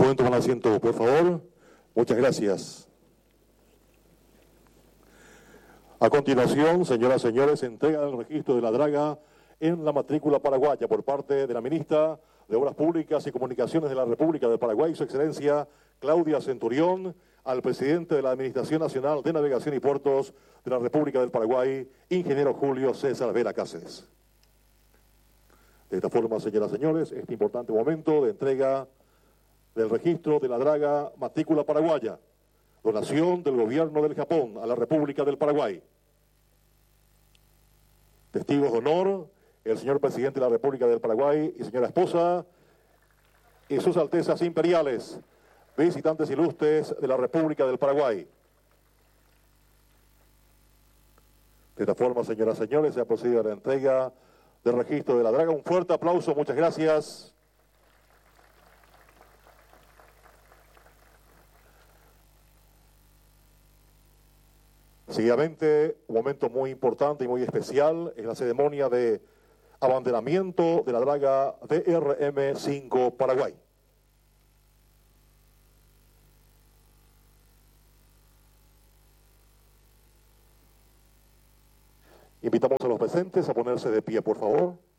Pueden tomar asiento, por favor. Muchas gracias. A continuación, señoras y señores, se entrega el registro de la draga en la matrícula paraguaya por parte de la ministra de Obras Públicas y Comunicaciones de la República del Paraguay, Su Excelencia Claudia Centurión, al presidente de la Administración Nacional de Navegación y Puertos de la República del Paraguay, ingeniero Julio César Vera Cáceres. De esta forma, señoras y señores, este importante momento de entrega del registro de la draga matrícula paraguaya, donación del gobierno del Japón a la República del Paraguay. Testigos de honor, el señor presidente de la República del Paraguay y señora esposa, y sus altezas imperiales, visitantes ilustres de la República del Paraguay. De esta forma, señoras y señores, se ha procedido a la entrega del registro de la draga. Un fuerte aplauso, muchas gracias. Seguidamente, un momento muy importante y muy especial es la ceremonia de abanderamiento de la draga DRM-5 Paraguay. Invitamos a los presentes a ponerse de pie, por favor.